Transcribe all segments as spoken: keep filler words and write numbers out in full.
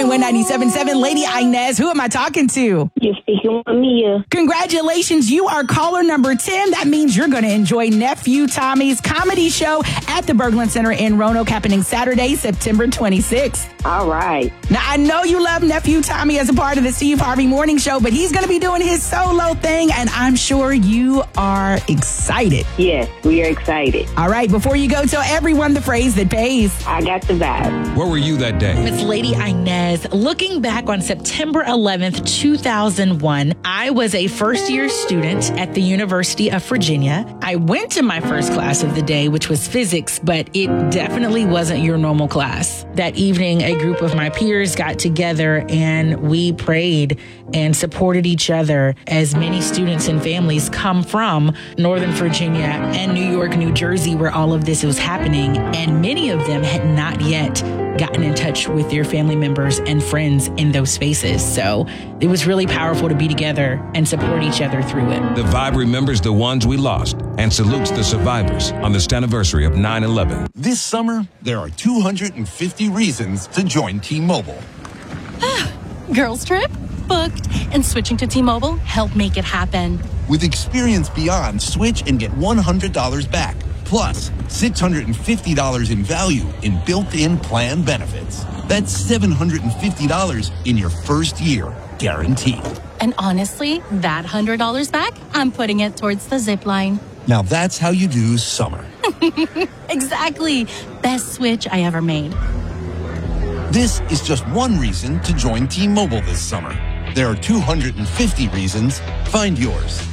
point one ninety-seven point seven. Lady Inez, who am I talking to? You're speaking with Mia. Congratulations, you are caller number ten. That means you're going to enjoy Nephew Tommy's comedy show at the Berglund Center in Roanoke, happening Saturday, September twenty-sixth. All right. Now, I know you love Nephew Tommy as a part of the Steve Harvey Morning Show, but he's going to be doing his solo thing, and I'm sure you are excited. Yes, we are excited. All right, before you go, tell everyone the phrase that pays. I got the vibe. Where were you that day? It's Lady Inez. Looking back on September eleventh, two thousand one, I was a first-year student at the University of Virginia. I went to my first class of the day, which was physics, but it definitely wasn't your normal class. That evening, a group of my peers got together and we prayed and supported each other as many students and families come from Northern Virginia and New York, New Jersey, where all of this was happening. And many of them had not yet gotten in touch with their family members and friends in those spaces. So it was really powerful to be together and support each other through it. The Vibe remembers the ones we lost and salutes the survivors on this anniversary of nine eleven. This summer, there are two hundred fifty reasons to join T-Mobile. Girls trip? Booked. And switching to T-Mobile helped make it happen. With Experience Beyond, switch and get one hundred dollars back. Plus, six hundred fifty dollars in value in built-in plan benefits. That's seven hundred fifty dollars in your first year, guaranteed. And honestly, that one hundred dollars back, I'm putting it towards the zip line. Now that's how you do summer. Exactly. Best switch I ever made. This is just one reason to join T-Mobile this summer. There are two hundred fifty reasons. Find yours.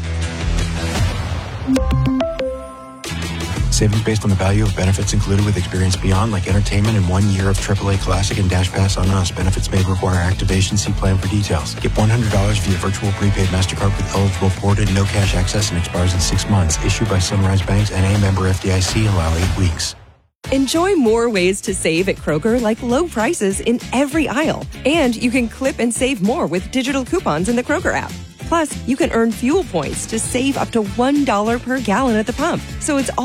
Savings based on the value of benefits included with Experience Beyond, like entertainment and one year of triple A Classic and Dash Pass on us. Benefits may require activation. See plan for details. Get one hundred dollars via virtual prepaid MasterCard with eligible ported, no cash access, and expires in six months. Issued by Sunrise Banks, N A member F D I C. Allow eight weeks. Enjoy more ways to save at Kroger, like low prices in every aisle. And you can clip and save more with digital coupons in the Kroger app. Plus, you can earn fuel points to save up to one dollar per gallon at the pump. So it's all